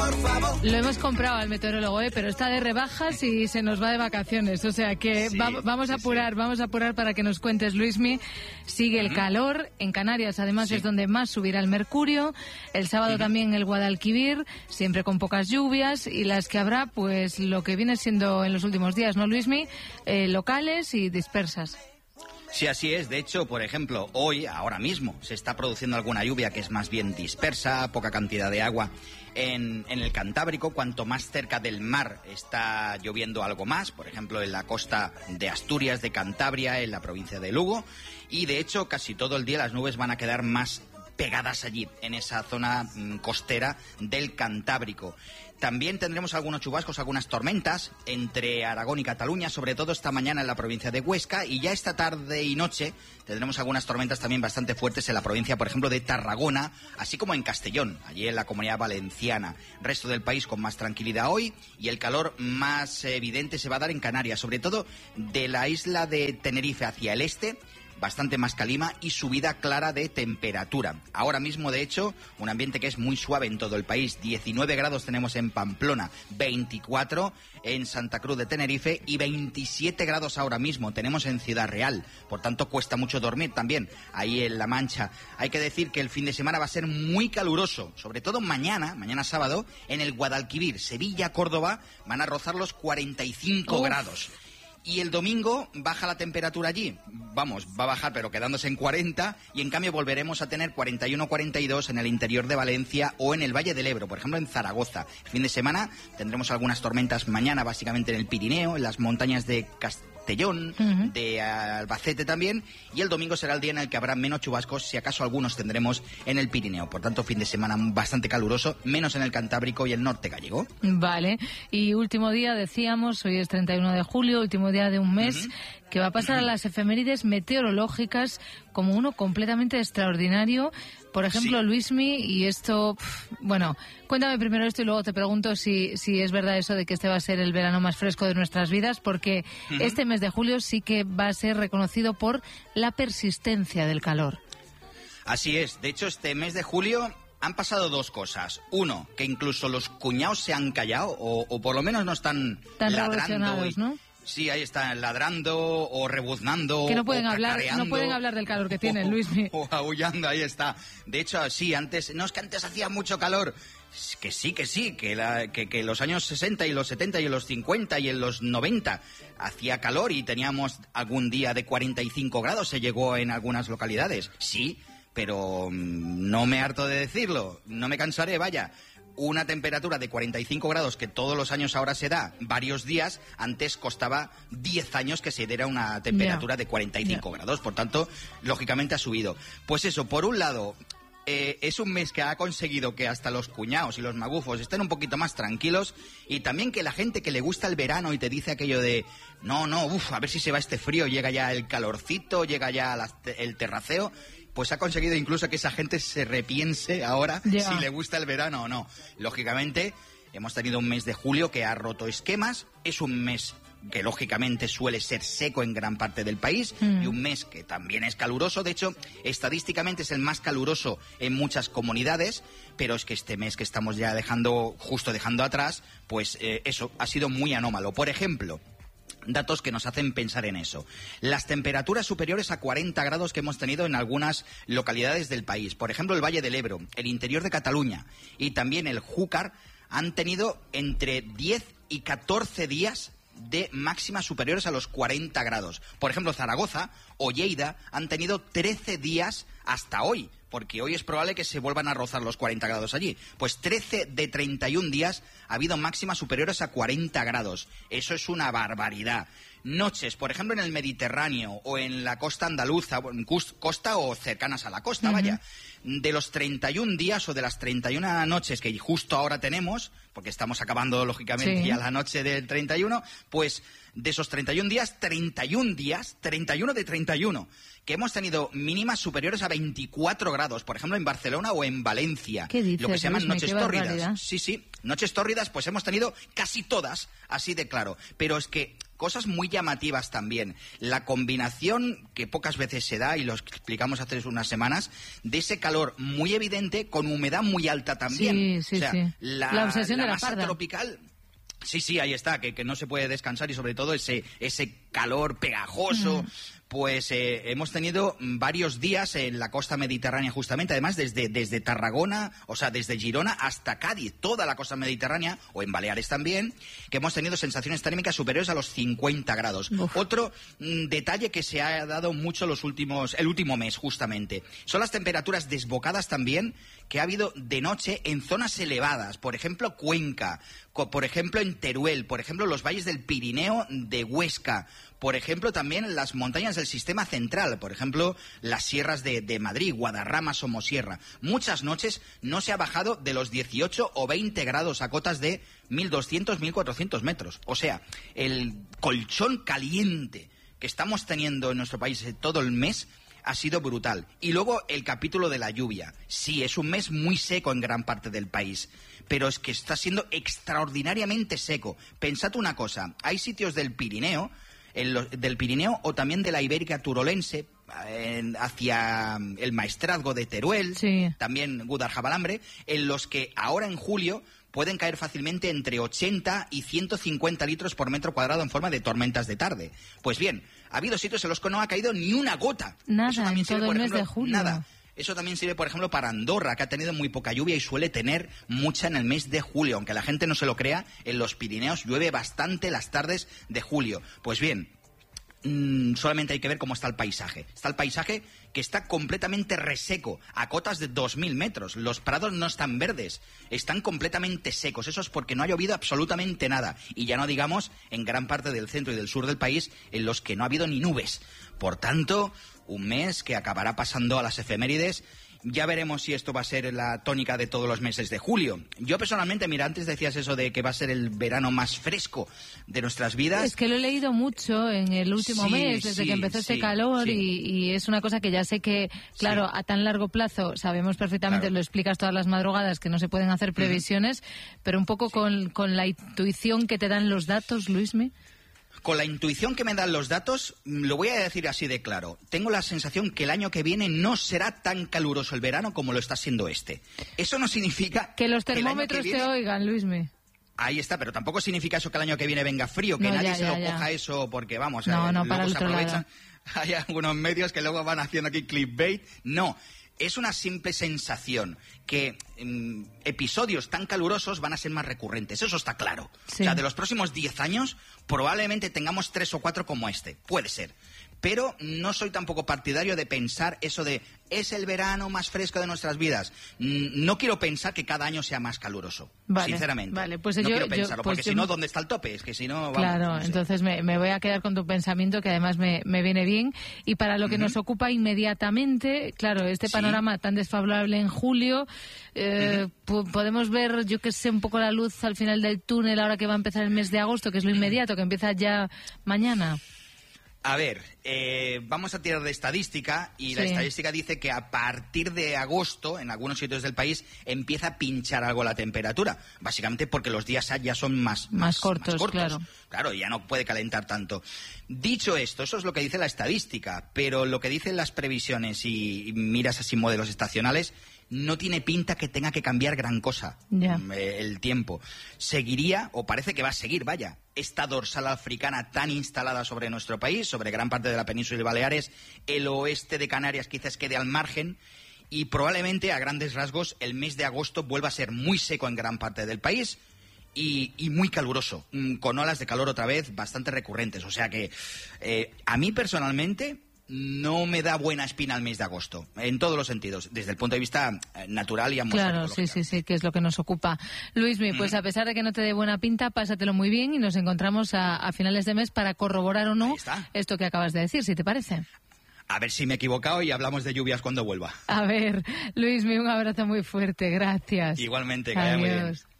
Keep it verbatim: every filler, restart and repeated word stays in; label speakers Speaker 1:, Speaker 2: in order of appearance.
Speaker 1: por favor.
Speaker 2: Lo hemos comprado al meteorólogo, ¿eh? Pero está de rebajas y se nos va de vacaciones. O sea que
Speaker 3: Sí,
Speaker 2: va, vamos a
Speaker 3: sí,
Speaker 2: apurar,
Speaker 3: sí.
Speaker 2: vamos a apurar para que nos cuentes, Luismi. Sigue el
Speaker 3: Uh-huh.
Speaker 2: calor. En Canarias, además,
Speaker 3: Sí.
Speaker 2: es donde más subirá el mercurio. El sábado
Speaker 3: Uh-huh.
Speaker 2: también el Guadalquivir, siempre con pocas lluvias. Y las que habrá, pues lo que viene siendo en los últimos días, ¿no, Luismi? Eh, locales y dispersas.
Speaker 3: Sí, así es. De hecho, por ejemplo, hoy, ahora mismo, se está produciendo alguna lluvia que es más bien dispersa, poca cantidad de agua en, en el Cantábrico. Cuanto más cerca del mar está lloviendo algo más, por ejemplo, en la costa de Asturias, de Cantabria, en la provincia de Lugo. Y, de hecho, casi todo el día las nubes van a quedar más pegadas allí, en esa zona mm, costera del Cantábrico. También tendremos algunos chubascos, algunas tormentas entre Aragón y Cataluña, sobre todo esta mañana en la provincia de Huesca, y ya esta tarde y noche tendremos algunas tormentas también bastante fuertes en la provincia, por ejemplo, de Tarragona, así como en Castellón, allí en la Comunidad Valenciana. Resto del país con más tranquilidad hoy, y el calor más evidente se va a dar en Canarias, sobre todo de la isla de Tenerife hacia el este, bastante más calima y subida clara de temperatura. Ahora mismo, de hecho, un ambiente que es muy suave en todo el país. diecinueve grados tenemos en Pamplona, veinticuatro en Santa Cruz de Tenerife y veintisiete grados ahora mismo tenemos en Ciudad Real. Por tanto, cuesta mucho dormir también ahí en La Mancha. Hay que decir que el fin de semana va a ser muy caluroso, sobre todo mañana, mañana sábado, en el Guadalquivir, Sevilla, Córdoba, van a rozar los cuarenta y cinco
Speaker 2: Uf.
Speaker 3: grados. Y el domingo baja la temperatura allí, vamos, va a bajar pero quedándose en cuarenta, y en cambio volveremos a tener cuarenta y uno, cuarenta y dos en el interior de Valencia o en el Valle del Ebro, por ejemplo en Zaragoza. El fin de semana tendremos algunas tormentas mañana básicamente en el Pirineo, en las montañas de Castellón,
Speaker 2: Uh-huh.
Speaker 3: de Albacete también, y el domingo será el día en el que habrá menos chubascos, si acaso algunos tendremos en el Pirineo. Por tanto, fin de semana bastante caluroso, menos en el Cantábrico y el norte gallego.
Speaker 2: Vale, y último día, decíamos, hoy es treinta y uno de julio, último día de un mes,
Speaker 3: Uh-huh.
Speaker 2: que va a pasar a las efemérides meteorológicas como uno completamente extraordinario. Por ejemplo,
Speaker 3: Sí.
Speaker 2: Luismi, y esto, pf, bueno, cuéntame primero esto y luego te pregunto si, si es verdad eso de que este va a ser el verano más fresco de nuestras vidas, porque
Speaker 3: Uh-huh.
Speaker 2: este mes de julio sí que va a ser reconocido por la persistencia del calor.
Speaker 3: Así es. De hecho, este mes de julio han pasado dos cosas. Uno, que incluso los cuñados se han callado, o, o por lo menos no están
Speaker 2: Tan
Speaker 3: ladrando.
Speaker 2: revolucionados,
Speaker 3: y-
Speaker 2: ¿no?
Speaker 3: Sí, ahí están ladrando o rebuznando.
Speaker 2: Que no pueden
Speaker 3: o
Speaker 2: hablar,
Speaker 3: cacareando,
Speaker 2: no pueden hablar del calor que tienen,
Speaker 3: o-
Speaker 2: Luismi.
Speaker 3: O aullando, ahí está. De hecho, sí, antes, no es que antes hacía mucho calor. Es Que sí, que sí, que, la, que, que los años sesenta y los setenta y en los cincuenta y en los noventa hacía calor y teníamos algún día de cuarenta y cinco grados, se llegó en algunas localidades. Sí, pero mm, no me harto de decirlo, no me cansaré, vaya. Una temperatura de cuarenta y cinco grados que todos los años ahora se da varios días, antes costaba diez años que se diera una temperatura
Speaker 2: Ya.
Speaker 3: de cuarenta y cinco
Speaker 2: Ya.
Speaker 3: grados, por tanto, lógicamente ha subido. Pues eso, por un lado, eh, es un mes que ha conseguido que hasta los cuñados y los magufos estén un poquito más tranquilos, y también que la gente que le gusta el verano y te dice aquello de no, no, uff, a ver si se va este frío, llega ya el calorcito, llega ya las- el terraceo, pues ha conseguido incluso que esa gente se repiense ahora
Speaker 2: Ya.
Speaker 3: si le gusta el verano o no. Lógicamente, hemos tenido un mes de julio que ha roto esquemas, es un mes que lógicamente suele ser seco en gran parte del país,
Speaker 2: Mm.
Speaker 3: y un mes que también es caluroso. De hecho, estadísticamente es el más caluroso en muchas comunidades, pero es que este mes que estamos ya dejando, justo dejando atrás, pues eh, eso ha sido muy anómalo. Por ejemplo, datos que nos hacen pensar en eso. Las temperaturas superiores a cuarenta grados que hemos tenido en algunas localidades del país. Por ejemplo, el Valle del Ebro, el interior de Cataluña y también el Júcar han tenido entre diez y catorce días de máximas superiores a los cuarenta grados. Por ejemplo, Zaragoza o Lleida han tenido trece días hasta hoy, porque hoy es probable que se vuelvan a rozar los cuarenta grados allí. Pues trece de treinta y un días ha habido máximas superiores a cuarenta grados. Eso es una barbaridad. Noches, por ejemplo, en el Mediterráneo o en la costa andaluza, en cus- costa o cercanas a la costa,
Speaker 2: Ujú.
Speaker 3: vaya. De los treinta y un días o de las treinta y una noches que justo ahora tenemos, porque estamos acabando lógicamente
Speaker 2: Sí.
Speaker 3: ya la noche del treinta y uno, pues de esos treinta y un días, treinta y un días, treinta y uno de treinta y uno, que hemos tenido mínimas superiores a veinticuatro grados, por ejemplo en Barcelona o en Valencia.
Speaker 2: ¿Qué dices,
Speaker 3: Lo que se llaman
Speaker 2: Luismi?
Speaker 3: noches
Speaker 2: Qué barbaridad.
Speaker 3: tórridas. Sí, sí, noches tórridas pues hemos tenido casi todas, así de claro. Pero es que cosas muy llamativas también. La combinación que pocas veces se da, y lo explicamos hace unas semanas, de ese calor muy evidente con humedad muy alta también.
Speaker 2: Sí, sí,
Speaker 3: o sea,
Speaker 2: sí.
Speaker 3: La,
Speaker 2: la obsesión
Speaker 3: la
Speaker 2: de la
Speaker 3: masa
Speaker 2: parda.
Speaker 3: tropical... Sí, sí, ahí está, que, que no se puede descansar y sobre todo ese, ese calor pegajoso. Mm. Pues eh, hemos tenido varios días en la costa mediterránea justamente, además desde, desde Tarragona, o sea, desde Girona hasta Cádiz, toda la costa mediterránea, o en Baleares también, que hemos tenido sensaciones térmicas superiores a los cincuenta grados. Uf. Otro mm, detalle que se ha dado mucho los últimos, el último mes justamente, son las temperaturas desbocadas también que ha habido de noche en zonas elevadas, por ejemplo Cuenca, por ejemplo en Teruel, por ejemplo los valles del Pirineo de Huesca, por ejemplo también las montañas del sistema central, por ejemplo las sierras de, de Madrid, Guadarrama, Somosierra. Muchas noches no se ha bajado de los dieciocho o veinte grados a cotas de mil doscientos, mil cuatrocientos metros. O sea, el colchón caliente que estamos teniendo en nuestro país todo el mes ha sido brutal. Y luego el capítulo de la lluvia. Sí, es un mes muy seco en gran parte del país, pero es que está siendo extraordinariamente seco. Pensad una cosa, hay sitios del Pirineo, en los, del Pirineo o también de la Ibérica Turolense, en, hacia el Maestrazgo de Teruel, sí. También Guadaljabalambre, en los que ahora en julio pueden caer fácilmente entre ochenta y ciento cincuenta litros por metro cuadrado en forma de tormentas de tarde. Pues bien, ha habido sitios en los que no ha caído ni una gota.
Speaker 2: Nada, Eso también en sirve, todo por el ejemplo, mes de julio.
Speaker 3: Nada. Eso también sirve, por ejemplo, para Andorra, que ha tenido muy poca lluvia y suele tener mucha en el mes de julio. Aunque la gente no se lo crea, en los Pirineos llueve bastante las tardes de julio. Pues bien, mmm, solamente hay que ver cómo está el paisaje. Está el paisaje que está completamente reseco, a cotas de dos mil metros. Los prados no están verdes, están completamente secos. Eso es porque no ha llovido absolutamente nada. Y ya no digamos en gran parte del centro y del sur del país, en los que no ha habido ni nubes. Por tanto, un mes que acabará pasando a las efemérides. Ya veremos si esto va a ser la tónica de todos los meses de julio. Yo personalmente, mira, antes decías eso de que va a ser el verano más fresco de nuestras vidas.
Speaker 2: Es que lo he leído mucho en el último sí, mes, desde sí, que empezó sí, este calor, sí. y, y es una cosa que ya sé que, claro, sí. a tan largo plazo sabemos perfectamente, claro. Lo explicas todas las madrugadas, que no se pueden hacer previsiones, uh-huh. pero un poco sí. con, con la intuición que te dan los datos, Luismi.
Speaker 3: Con la intuición que me dan los datos, lo voy a decir así de claro. Tengo la sensación que el año que viene no será tan caluroso el verano como lo está siendo este. Eso no significa...
Speaker 2: Que los termómetros que viene... te oigan, Luismi.
Speaker 3: Ahí está, pero tampoco significa eso que el año que viene venga frío, que no, nadie ya, se ya, lo ya. coja eso porque, vamos,
Speaker 2: no,
Speaker 3: eh,
Speaker 2: no,
Speaker 3: luego
Speaker 2: para el
Speaker 3: se
Speaker 2: otro
Speaker 3: aprovechan.
Speaker 2: Lado.
Speaker 3: Hay algunos medios que luego van haciendo aquí clickbait. No. Es una simple sensación que mm, episodios tan calurosos van a ser más recurrentes, eso está claro. Sí. O sea, de los próximos diez años probablemente tengamos tres o cuatro como este, puede ser. Pero no soy tampoco partidario de pensar eso de es el verano más fresco de nuestras vidas. No quiero pensar que cada año sea más caluroso,
Speaker 2: vale,
Speaker 3: sinceramente.
Speaker 2: Vale, pues
Speaker 3: no
Speaker 2: yo,
Speaker 3: quiero pensarlo,
Speaker 2: yo, pues
Speaker 3: porque
Speaker 2: yo...
Speaker 3: si no, ¿dónde está el tope? Es que si no, vamos,
Speaker 2: claro,
Speaker 3: no sé.
Speaker 2: Entonces me, me voy a quedar con tu pensamiento, que además me, me viene bien. Y para lo que uh-huh. nos ocupa inmediatamente, claro, este panorama sí. tan desfavorable en julio, eh, uh-huh. p- podemos ver, yo que sé, un poco la luz al final del túnel ahora que va a empezar el mes de agosto, que es lo inmediato, que empieza ya mañana.
Speaker 3: A ver, eh, vamos a tirar de estadística y sí. La estadística dice que a partir de agosto, en algunos sitios del país, empieza a pinchar algo la temperatura. Básicamente porque los días ya son más,
Speaker 2: más, más, cortos,
Speaker 3: más cortos.
Speaker 2: Claro.
Speaker 3: Claro, ya no puede calentar tanto. Dicho esto, eso es lo que dice la estadística, pero lo que dicen las previsiones y, y miras así modelos estacionales, no tiene pinta que tenga que cambiar gran cosa
Speaker 2: yeah.
Speaker 3: el tiempo. Seguiría, o parece que va a seguir, vaya, esta dorsal africana tan instalada sobre nuestro país, sobre gran parte de la península de Baleares, el oeste de Canarias quizás quede al margen, y probablemente, a grandes rasgos, el mes de agosto vuelva a ser muy seco en gran parte del país y, y muy caluroso, con olas de calor otra vez bastante recurrentes. O sea que, eh, a mí personalmente... no me da buena espina el mes de agosto, en todos los sentidos, desde el punto de vista natural y atmosférico.
Speaker 2: Claro, sí, sí, sí, que es lo que nos ocupa. Luismi, pues mm. a pesar de que no te dé buena pinta, pásatelo muy bien y nos encontramos a, a finales de mes para corroborar o no esto que acabas de decir, si te parece.
Speaker 3: A ver si me he equivocado y hablamos de lluvias cuando vuelva.
Speaker 2: A ver, Luismi, un abrazo muy fuerte, gracias.
Speaker 3: Igualmente, que vaya muy bien.